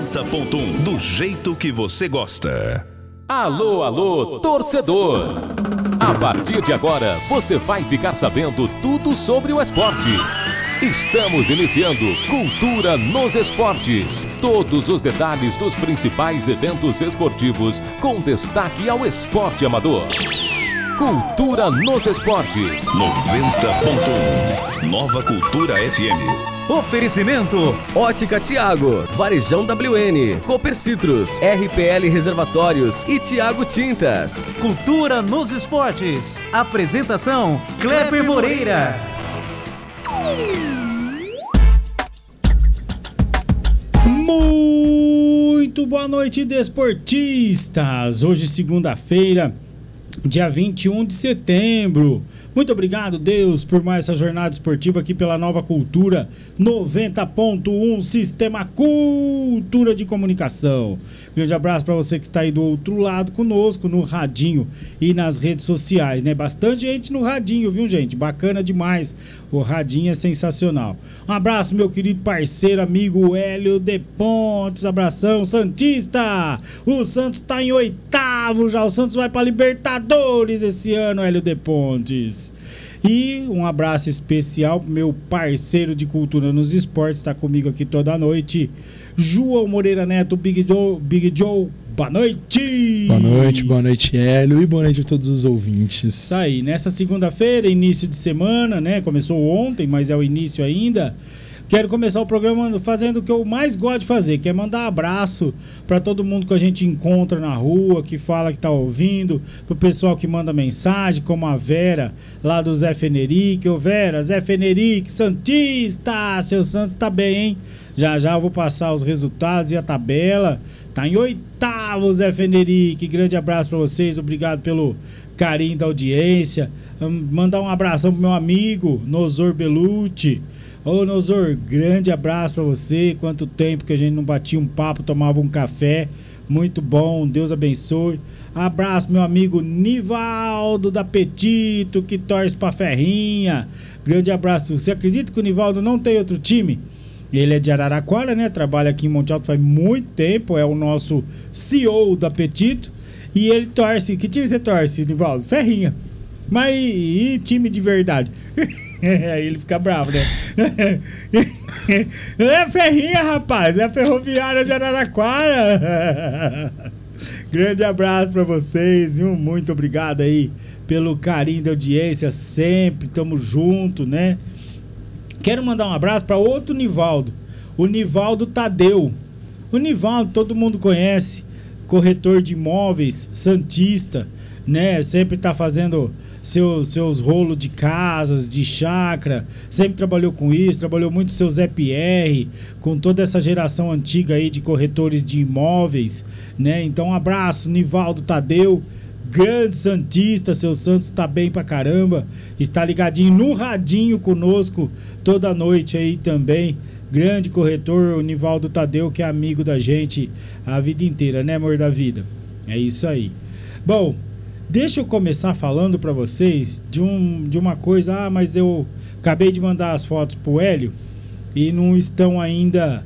90.1, do jeito que você gosta. Alô, alô, torcedor! A partir de agora, você vai ficar sabendo tudo sobre o esporte. Estamos iniciando Cultura nos Esportes. Todos os detalhes dos principais eventos esportivos com destaque ao esporte amador. Cultura nos Esportes. 90.1, Nova Cultura FM. Oferecimento: Ótica Tiago, Varejão WN, Cooper Citrus, RPL Reservatórios e Tiago Tintas. Cultura nos Esportes. Apresentação: Kleber Moreira. Muito boa noite, desportistas. Hoje, segunda-feira, dia 21 de setembro. Muito obrigado, Deus, por mais essa jornada esportiva aqui pela Nova Cultura 90.1, Sistema Cultura de Comunicação. Grande abraço para você que está aí do outro lado conosco, no radinho e nas redes sociais, né? Bastante gente no radinho, viu, gente? Bacana demais. O radinho é sensacional. Um abraço, meu querido parceiro, amigo Hélio de Pontes. Abração, Santista! O Santos está em oitavo já. O Santos vai para Libertadores esse ano, Hélio de Pontes. E um abraço especial pro meu parceiro de cultura nos esportes, está comigo aqui toda noite, João Moreira Neto, Big Joe, boa noite! Boa noite, Hélio, e boa noite a todos os ouvintes. Tá aí, nessa segunda-feira, início de semana, né? Começou ontem, mas é o início ainda. Quero começar o programa fazendo o que eu mais gosto de fazer, que é mandar abraço para todo mundo que a gente encontra na rua, que fala que tá ouvindo, pro pessoal que manda mensagem, como a Vera, lá do Zé Fenerique. Ô Vera, Zé Fenerique, Santista, seu Santos tá bem, hein? Já eu vou passar os resultados e a tabela. Tá em oitavo, Zé Fenerique. Grande abraço para vocês, obrigado pelo carinho da audiência. Mandar um abração pro meu amigo Nosor Belucci. Ô Nosor, grande abraço pra você. Quanto tempo que a gente não batia um papo, tomava um café. Muito bom, Deus abençoe. Abraço meu amigo Nivaldo da Petito, que torce pra Ferrinha. Grande abraço. Você acredita que o Nivaldo não tem outro time? Ele é de Araraquara, né? Trabalha aqui em Monte Alto faz muito tempo. É o nosso CEO da Petito. E ele torce. Que time você torce, Nivaldo? Ferrinha. Mas e time de verdade? Aí ele fica bravo, né? É Ferrinha, rapaz. É a Ferroviária de Araraquara. Grande abraço pra vocês, viu? Muito obrigado aí pelo carinho da audiência. Sempre tamo junto, né? Quero mandar um abraço pra outro Nivaldo. O Nivaldo Tadeu. O Nivaldo todo mundo conhece. Corretor de imóveis, santista, né? Sempre tá fazendo seus rolos de casas, de chácara, sempre trabalhou com isso, trabalhou muito seu Zé Pierre, com toda essa geração antiga aí de corretores de imóveis, né? Então um abraço, Nivaldo Tadeu, grande santista, seu Santos tá bem pra caramba, está ligadinho no radinho conosco toda noite aí também, grande corretor, o Nivaldo Tadeu, que é amigo da gente a vida inteira, né, amor da vida? É isso aí. Bom, deixa eu começar falando pra vocês de uma coisa. Mas eu acabei de mandar as fotos pro Hélio e não estão ainda.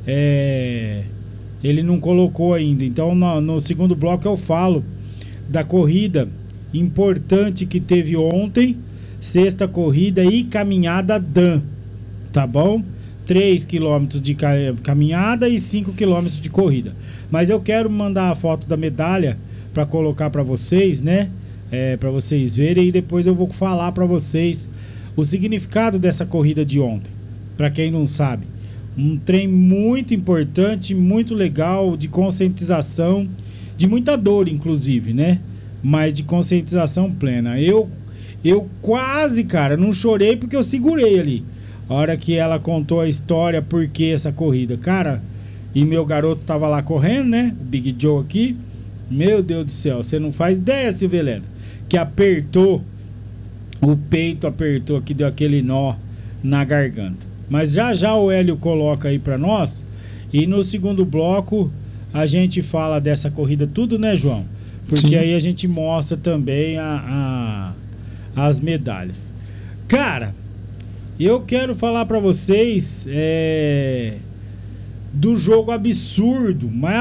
Ele não colocou ainda. Então no segundo bloco eu falo da corrida importante que teve ontem. Sexta corrida e caminhada DAN. Tá bom? 3 km de caminhada e 5 km de corrida. Mas eu quero mandar a foto da medalha para colocar para vocês, né? Para vocês verem, e depois eu vou falar para vocês o significado dessa corrida de ontem. Para quem não sabe, um trem muito importante, muito legal, de conscientização, de muita dor inclusive, né? Mas de conscientização plena. Eu quase, cara, não chorei porque eu segurei ali. A hora que ela contou a história, por que essa corrida, cara, e meu garoto tava lá correndo, né? O Big Joe aqui. Meu Deus do céu, você não faz ideia, Silvelena, que apertou o peito, apertou aqui, deu aquele nó na garganta. Mas já o Hélio coloca aí pra nós, e no segundo bloco a gente fala dessa corrida tudo, né, João? Porque sim, aí a gente mostra também as medalhas. Cara, eu quero falar pra vocês do jogo absurdo, mas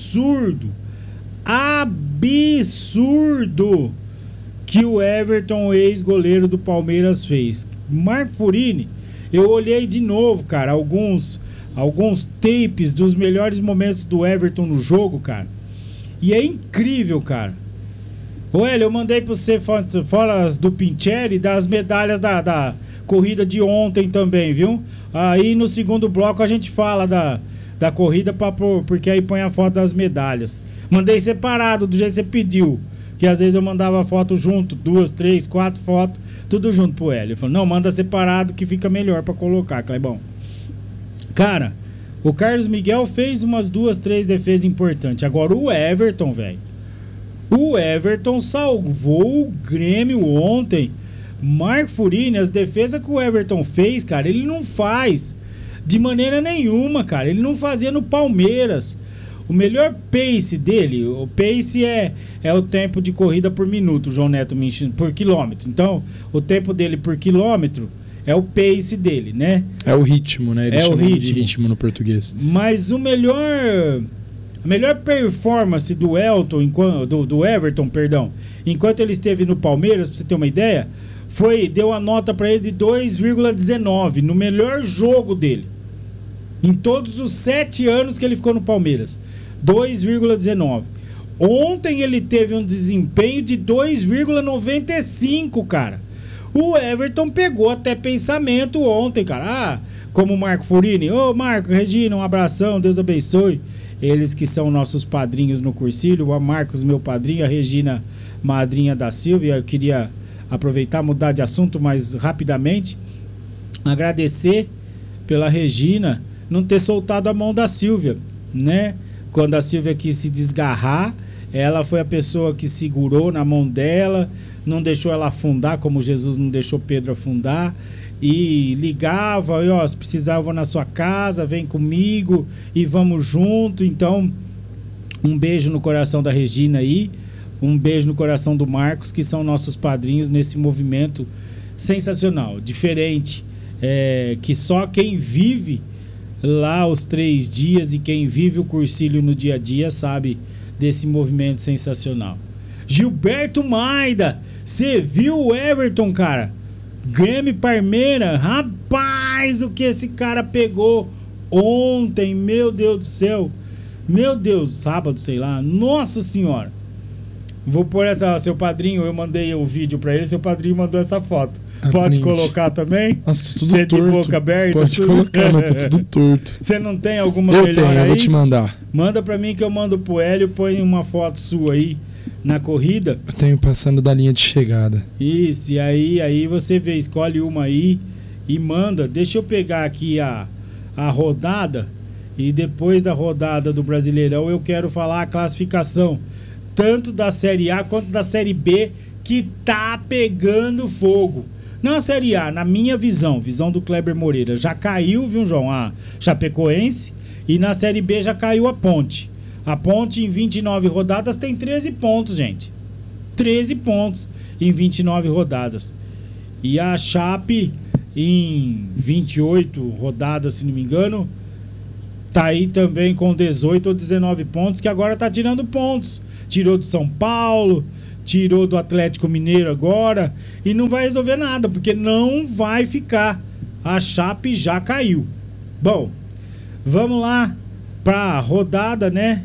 absurdo que o Everton, ex-goleiro do Palmeiras, fez. Marco Furini, eu olhei de novo, cara, alguns tapes dos melhores momentos do Everton no jogo, cara, e é incrível, cara. Ô Hélio, eu mandei pra você fotos do Pincheri, das medalhas da corrida de ontem também, viu? Aí no segundo bloco a gente fala da corrida, porque aí põe a foto das medalhas. Mandei separado, do jeito que você pediu, que às vezes eu mandava foto junto, 2, 3, 4 fotos, tudo junto pro Hélio. Ele falou, não, manda separado que fica melhor pra colocar, Clebão. Cara, o Carlos Miguel fez umas 2, 3 defesas importantes. Agora o Everton, velho. O Everton salvou o Grêmio ontem. Marco Furini, as defesas que o Everton fez, cara, ele não faz de maneira nenhuma, cara. Ele não fazia no Palmeiras. O melhor pace dele, o pace é o tempo de corrida por minuto, João Neto me enchendo, por quilômetro. Então, o tempo dele por quilômetro é o pace dele, né? É o ritmo, né? Eles chamam de ritmo no português. Mas a melhor performance do Everton, enquanto ele esteve no Palmeiras, pra você ter uma ideia, deu a nota pra ele de 2,19 no melhor jogo dele. Em todos os 7 anos que ele ficou no Palmeiras. 2,19. Ontem ele teve um desempenho de 2,95, cara. O Everton pegou até pensamento ontem, cara. Como o Marco Furini. Ô, Marco, Regina, um abração, Deus abençoe. Eles que são nossos padrinhos no Cursilho. O Marcos, meu padrinho, a Regina, madrinha da Silvia. Eu queria aproveitar, mudar de assunto, mas rapidamente agradecer pela Regina não ter soltado a mão da Silvia, né? Quando a Silvia quis se desgarrar, ela foi a pessoa que segurou na mão dela, não deixou ela afundar, como Jesus não deixou Pedro afundar, e ligava, e, ó, se precisar eu vou na sua casa, vem comigo e vamos junto. Então, um beijo no coração da Regina aí, um beijo no coração do Marcos, que são nossos padrinhos nesse movimento sensacional, diferente, que só quem vive lá os 3 dias e quem vive o Cursilho no dia a dia sabe desse movimento sensacional. Gilberto Maida, você viu o Everton, cara? Grêmio Palmeiras, rapaz, o que esse cara pegou ontem, meu Deus do céu, meu Deus, sábado, sei lá, nossa senhora. Vou pôr seu padrinho, eu mandei o vídeo pra ele, seu padrinho mandou essa foto. Pode colocar também? Nossa, tudo torto. De boca aberta? Pode colocar, mas tô tudo torto. Você não tem alguma melhor aí? Eu vou te mandar. Manda pra mim que eu mando pro Hélio, põe uma foto sua aí na corrida. Eu tenho passando da linha de chegada. Isso, e aí você vê, escolhe uma aí e manda. Deixa eu pegar aqui a rodada, e depois da rodada do Brasileirão eu quero falar a classificação, tanto da Série A quanto da Série B, que tá pegando fogo. Na Série A, na minha visão do Kleber Moreira, já caiu, viu, João? A Chapecoense. E na Série B já caiu a Ponte. A Ponte, em 29 rodadas, tem 13 pontos, gente. 13 pontos em 29 rodadas. E a Chape, em 28 rodadas, se não me engano, tá aí também com 18 ou 19 pontos, que agora tá tirando pontos. Tirou do São Paulo, tirou do Atlético Mineiro agora, e não vai resolver nada, porque não vai ficar. A Chape já caiu. Bom, vamos lá pra rodada, né?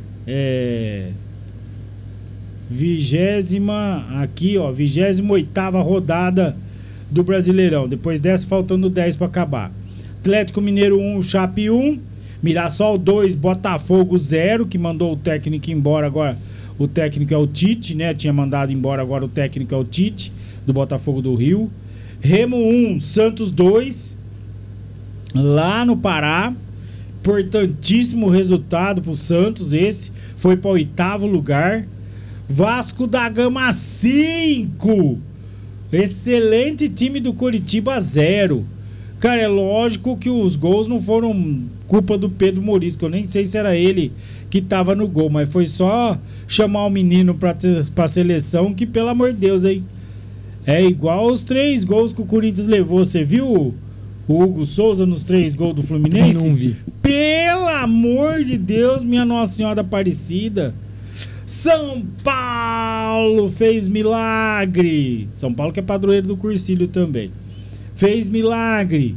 28ª rodada do Brasileirão. Depois dessa, faltando 10 para acabar. Atlético Mineiro 1, Chape 1, Mirassol 2, Botafogo 0, que mandou o técnico embora agora. O técnico é o Tite, né? Tinha mandado embora, agora o técnico é o Tite, do Botafogo do Rio. Remo 1, Santos 2, lá no Pará. Importantíssimo resultado pro Santos, esse. Foi para o 8º lugar. Vasco da Gama 5. Excelente time do Coritiba 0. Cara, é lógico que os gols não foram culpa do Pedro Morisco. Eu nem sei se era ele que tava no gol, mas foi só chamar o menino pra seleção, que pelo amor de Deus, hein? É igual os 3 gols que o Corinthians levou. Você viu o Hugo Souza nos 3 gols do Fluminense? Não vi. Pelo amor de Deus, minha Nossa Senhora Aparecida. São Paulo fez milagre. São Paulo que é padroeiro do Cursilho também. Fez milagre.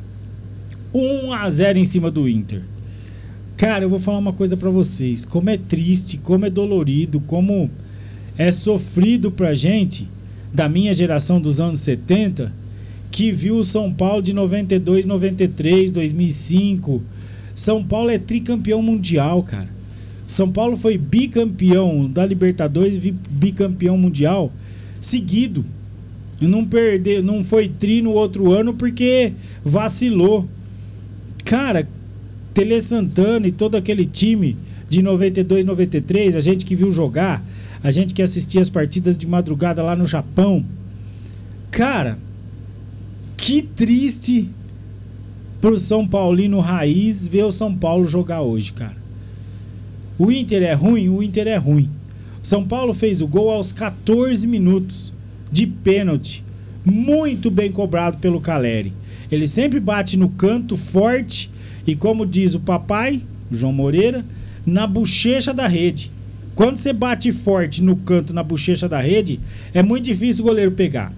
1-0 em cima do Inter. Cara, eu vou falar uma coisa pra vocês. Como é triste, como é dolorido, como é sofrido pra gente, da minha geração dos anos 70, que viu o São Paulo de 92, 93, 2005. São Paulo é tricampeão mundial, cara. São Paulo foi bicampeão da Libertadores e bicampeão mundial seguido. E não foi tri no outro ano porque vacilou. Cara, Tele Santana e todo aquele time de 92, 93, a gente que viu jogar, a gente que assistia as partidas de madrugada lá no Japão. Cara, que triste pro São Paulino raiz ver o São Paulo jogar hoje, cara. O Inter é ruim? O Inter é ruim. São Paulo fez o gol aos 14 minutos de pênalti. Muito bem cobrado pelo Caleri. Ele sempre bate no canto forte e, como diz o papai, João Moreira, na bochecha da rede. Quando você bate forte no canto, na bochecha da rede, é muito difícil o goleiro pegar.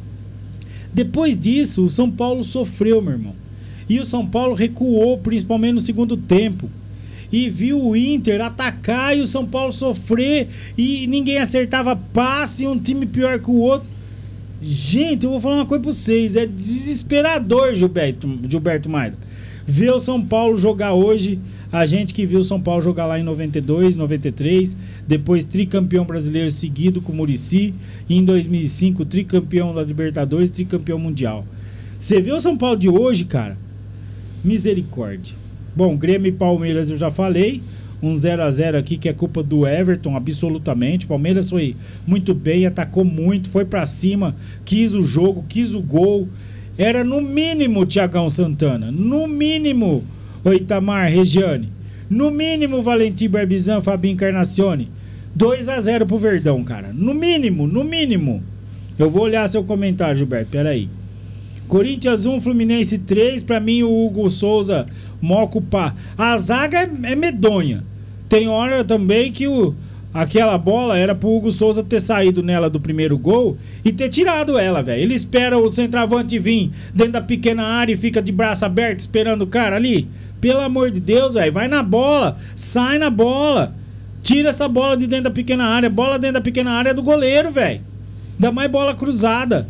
Depois disso, o São Paulo sofreu, meu irmão. E o São Paulo recuou, principalmente no segundo tempo. E viu o Inter atacar e o São Paulo sofrer e ninguém acertava passe, um time pior que o outro. Gente, eu vou falar uma coisa pra vocês, é desesperador, Gilberto Maida. Ver o São Paulo jogar hoje, a gente que viu o São Paulo jogar lá em 92, 93, depois tricampeão brasileiro seguido com o Muricy, e em 2005 tricampeão da Libertadores, tricampeão mundial. Você vê o São Paulo de hoje, cara, misericórdia. Bom, Grêmio e Palmeiras eu já falei. 1-0 aqui que é culpa do Everton, absolutamente. Palmeiras foi muito bem, atacou muito, foi pra cima, quis o jogo, quis o gol. Era no mínimo Thiagão Santana, no mínimo Itamar Regiane, no mínimo Valentim Barbizan, Fabinho Encarnacione. 2-0 pro Verdão, cara. No mínimo, no mínimo. Eu vou olhar seu comentário, Gilberto, peraí. Corinthians 1, Fluminense 3. Pra mim o Hugo Souza moco pá. A zaga é medonha. Tem hora também que aquela bola era pro Hugo Souza ter saído nela do primeiro gol e ter tirado ela, velho. Ele espera o centroavante vir dentro da pequena área e fica de braço aberto esperando o cara ali. Pelo amor de Deus, velho. Vai na bola, sai na bola. Tira essa bola de dentro da pequena área. Bola dentro da pequena área é do goleiro, velho. Ainda mais bola cruzada.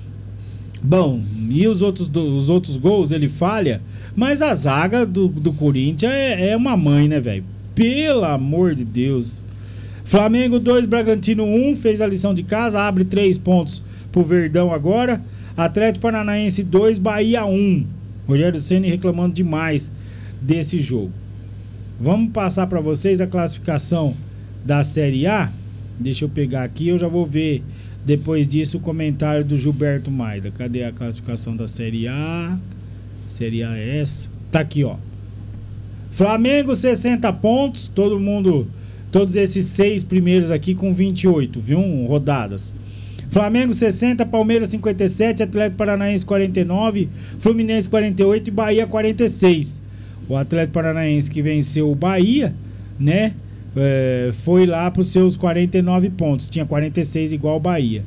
Bom, e os outros gols ele falha, mas a zaga do Corinthians é uma mãe, né, velho? Pelo amor de Deus. Flamengo 2, Bragantino 1, fez a lição de casa, abre 3 pontos pro Verdão agora. Atlético Paranaense 2, Bahia 1. Rogério Ceni reclamando demais desse jogo. Vamos passar para vocês a classificação da Série A. Deixa eu pegar aqui, eu já vou ver depois disso o comentário do Gilberto Maida. Cadê a classificação da Série A? Série A é essa? Tá aqui, ó. Flamengo 60 pontos, todos esses 6 primeiros aqui com 28, viu? Rodadas. Flamengo 60, Palmeiras 57, Atlético Paranaense 49, Fluminense 48 e Bahia 46. O Atlético Paranaense que venceu o Bahia, né? Foi lá para os seus 49 pontos. Tinha 46 igual o Bahia.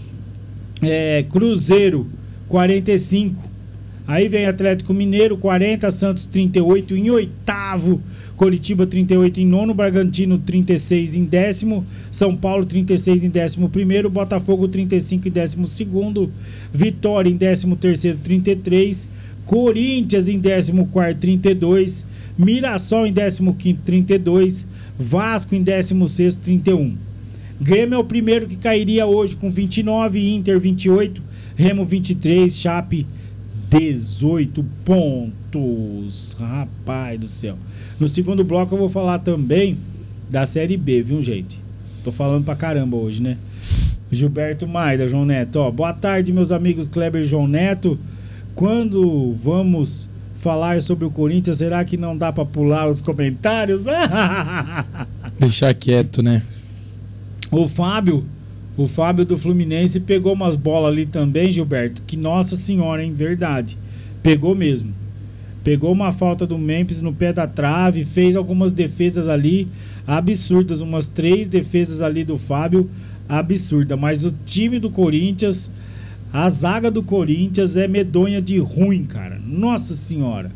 Cruzeiro 45. Aí vem Atlético Mineiro 40, Santos 38 em oitavo, Coritiba 38 em nono, Bragantino 36 em décimo, São Paulo 36 em 11º, Botafogo 35 em 12º, Vitória em 13º 33, Corinthians em 14º 32, Mirassol em 15º 32, Vasco em 16º 31. Grêmio é o primeiro que cairia hoje com 29, Inter 28, Remo 23, Chape 18 pontos. Rapaz do céu. No segundo bloco eu vou falar também da Série B, viu, gente? Tô falando pra caramba hoje, né? Gilberto Maida, João Neto. Ó, boa tarde, meus amigos Kleber e João Neto. Quando vamos falar sobre o Corinthians, será que não dá pra pular os comentários? Deixar quieto, né? O Fábio do Fluminense pegou umas bolas ali também, Gilberto, que nossa senhora, hein, verdade. Pegou mesmo. Pegou uma falta do Memphis no pé da trave, fez algumas defesas ali absurdas, umas 3 defesas ali do Fábio, absurda. Mas o time do Corinthians, a zaga do Corinthians é medonha de ruim, cara. Nossa Senhora.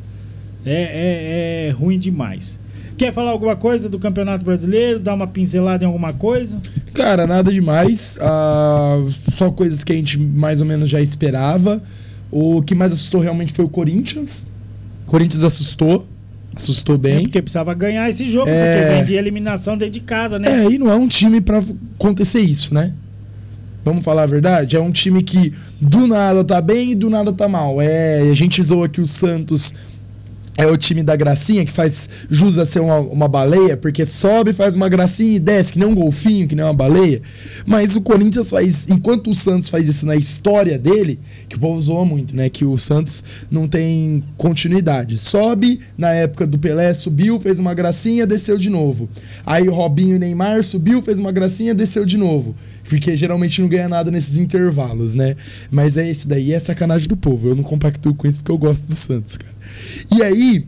É ruim demais. Quer falar alguma coisa do Campeonato Brasileiro? Dar uma pincelada em alguma coisa? Cara, nada demais. Só coisas que a gente mais ou menos já esperava. O que mais assustou realmente foi o Corinthians. O Corinthians assustou bem. Porque precisava ganhar esse jogo, porque vem de eliminação dentro de casa, né? E não é um time pra acontecer isso, né? Vamos falar a verdade? É um time que do nada tá bem e do nada tá mal. A gente zoa que o Santos é o time da gracinha, que faz jus a ser uma baleia, porque sobe, faz uma gracinha e desce, que nem um golfinho, que nem uma baleia. Mas o Corinthians faz, enquanto o Santos faz isso na história dele, que o povo zoa muito, né? Que o Santos não tem continuidade. Sobe, na época do Pelé, subiu, fez uma gracinha, desceu de novo. Aí o Robinho e Neymar subiu, fez uma gracinha, desceu de novo. Porque geralmente não ganha nada nesses intervalos, né? Mas esse daí é sacanagem do povo. Eu não compactuo com isso porque eu gosto do Santos, cara. E aí,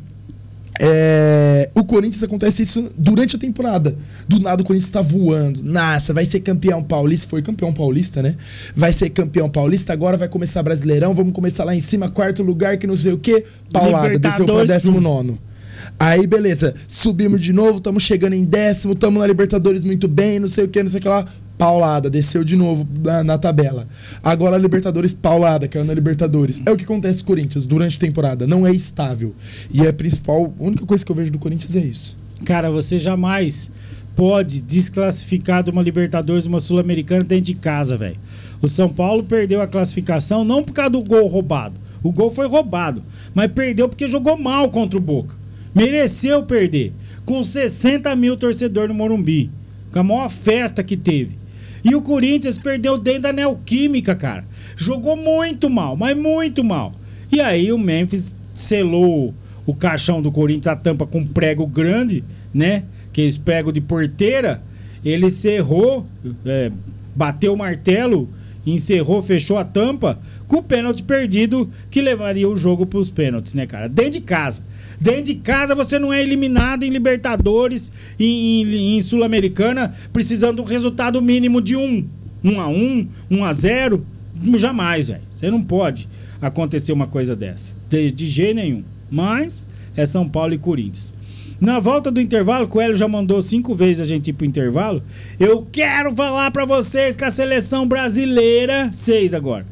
o Corinthians acontece isso durante a temporada. Do nada o Corinthians tá voando. Nossa, vai ser campeão paulista. Foi campeão paulista, né? Vai ser campeão paulista, agora vai começar Brasileirão. Vamos começar lá em cima, 4º lugar, que não sei o quê. Paulada, desceu pra 19º. Aí, beleza, subimos de novo, estamos chegando em 10º, estamos na Libertadores muito bem, não sei o que, não sei o que lá. Paulada, desceu de novo na tabela. Agora a Libertadores, paulada, caiu na Libertadores. É o que acontece com o Corinthians durante a temporada, não é estável. E a única coisa que eu vejo do Corinthians é isso. Cara, você jamais pode desclassificar de uma Libertadores, uma Sul-Americana dentro de casa, velho. O São Paulo perdeu a classificação não por causa do gol roubado. O gol foi roubado, mas perdeu porque jogou mal contra o Boca. Mereceu perder. Com 60 mil torcedores no Morumbi. Com a maior festa que teve. E o Corinthians perdeu dentro da Neoquímica, cara. Jogou muito mal, mas muito mal. E aí o Memphis selou o caixão do Corinthians, a tampa com um prego grande, né? Aqueles prego de porteira. Ele cerrou, bateu o martelo, encerrou, fechou a tampa, com o pênalti perdido, que levaria o jogo para os pênaltis, né, cara? Dentro de casa. Dentro de casa você não é eliminado em Libertadores, em Sul-Americana, precisando do resultado mínimo de 1-1, 1-0. Jamais, velho. Você não pode acontecer uma coisa dessa. De jeito nenhum. Mas é São Paulo e Corinthians. Na volta do intervalo, o Hélio já mandou 5 vezes a gente ir pro intervalo. Eu quero falar pra vocês que a seleção brasileira... 6 agora.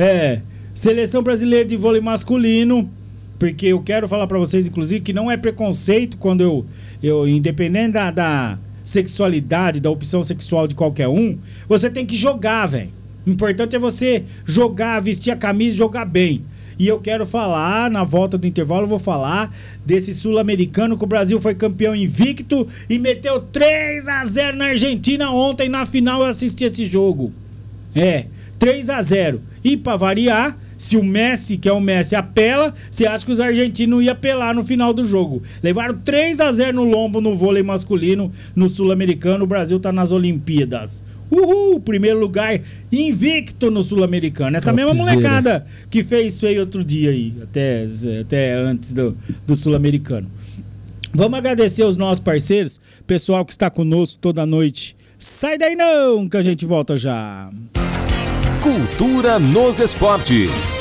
Seleção brasileira de vôlei masculino... Porque eu quero falar pra vocês, inclusive, que não é preconceito quando eu independente da sexualidade, da opção sexual de qualquer um, você tem que jogar, velho. O importante é você jogar, vestir a camisa e jogar bem. E eu quero falar, na volta do intervalo, eu vou falar desse sul-americano que o Brasil foi campeão invicto e meteu 3-0 na Argentina ontem. Na final eu assisti esse jogo. 3-0. E pra variar... Se o Messi, que é o Messi, apela, você acha que os argentinos iam apelar no final do jogo. Levaram 3-0 no lombo no vôlei masculino, no Sul-Americano. O Brasil tá nas Olimpíadas. Uhul! Primeiro lugar invicto no Sul-Americano. Essa mesma molecada que fez isso aí outro dia aí, até antes do Sul-Americano. Vamos agradecer os nossos parceiros, pessoal que está conosco toda noite. Sai daí não, que a gente volta já. Cultura nos esportes.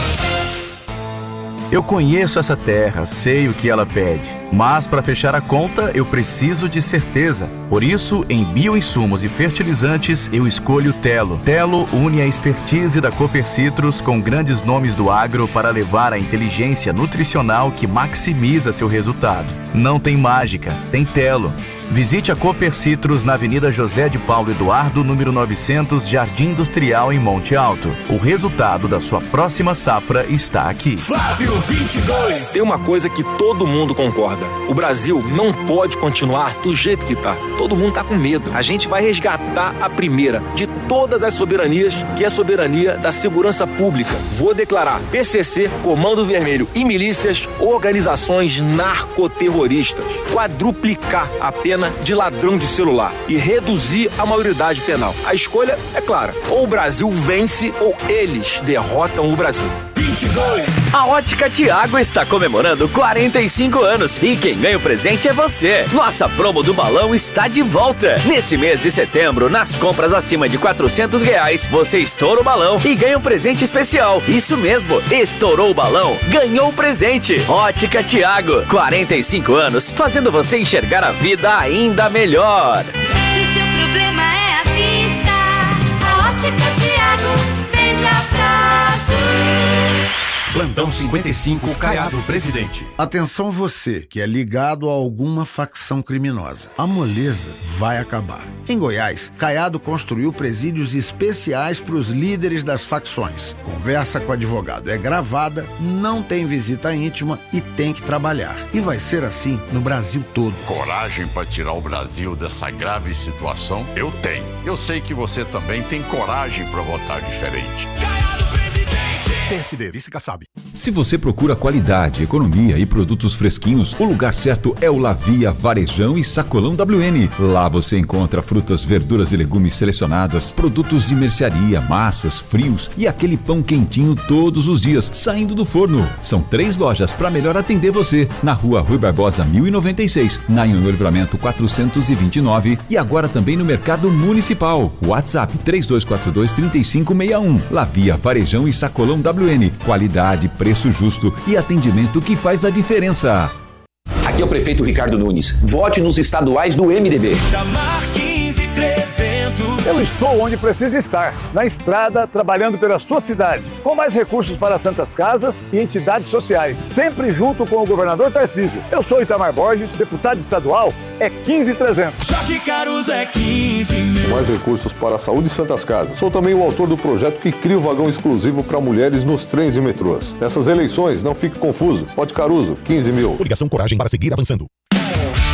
Eu conheço essa terra, sei o que ela pede, mas para fechar a conta eu preciso de certeza. Por isso, em bioinsumos e fertilizantes, eu escolho Telo. Telo une a expertise da Cooper Citrus com grandes nomes do agro para levar a inteligência nutricional que maximiza seu resultado. Não tem mágica, tem Telo. Visite a Cooper Citrus na Avenida José de Paulo Eduardo, número 900, Jardim Industrial, em Monte Alto. O resultado da sua próxima safra está aqui. Flávio 22. Tem uma coisa que todo mundo concorda. O Brasil não pode continuar do jeito que tá. Todo mundo tá com medo. A gente vai resgatar a primeira de todas as soberanias, que é a soberania da segurança pública. Vou declarar PCC, Comando Vermelho e milícias, organizações narcoterroristas. Quadruplicar a pena de ladrão de celular e reduzir a maioridade penal. A escolha é clara: ou o Brasil vence ou eles derrotam o Brasil. A Ótica Tiago está comemorando 45 anos e quem ganha o presente é você. Nossa promo do balão está de volta. Nesse mês de setembro, nas compras acima de R$400, você estoura o balão e ganha um presente especial. Isso mesmo, estourou o balão, ganhou o presente. Ótica Tiago, 45 anos, fazendo você enxergar a vida ainda melhor. Se seu problema é a vista, a Ótica Tiago vende a prazo. Plantão 55, Caiado, presidente. Atenção você que é ligado a alguma facção criminosa. A moleza vai acabar. Em Goiás, Caiado construiu presídios especiais para os líderes das facções. Conversa com o advogado é gravada, não tem visita íntima e tem que trabalhar. E vai ser assim no Brasil todo. Coragem para tirar o Brasil dessa grave situação? Eu tenho. Eu sei que você também tem coragem para votar diferente. PSD, vice-Kassab. Se você procura qualidade, economia e produtos fresquinhos, o lugar certo é o Lavia Varejão e Sacolão WN. Lá você encontra frutas, verduras e legumes selecionadas, produtos de mercearia, massas, frios e aquele pão quentinho todos os dias, saindo do forno. São 3 lojas para melhor atender você. Na Rua Rui Barbosa 1096, na Anhanguera Livramento 429 e agora também no Mercado Municipal. WhatsApp 3242-3561. Lavia Varejão e Sacolão WN. Qualidade, preço justo e atendimento que faz a diferença. Aqui é o prefeito Ricardo Nunes. Vote nos estaduais do MDB. Eu estou onde precisa estar, na estrada, trabalhando pela sua cidade, com mais recursos para santas casas e entidades sociais, sempre junto com o governador Tarcísio. Eu sou Itamar Borges, deputado estadual, é 15.300. Jorge Caruso é 15 mil. Mais recursos para a saúde e santas casas. Sou também o autor do projeto que cria o vagão exclusivo para mulheres nos trens e metrôs. Nessas eleições, não fique confuso. Vote Caruso, 15 mil. Coligação Coragem para seguir avançando.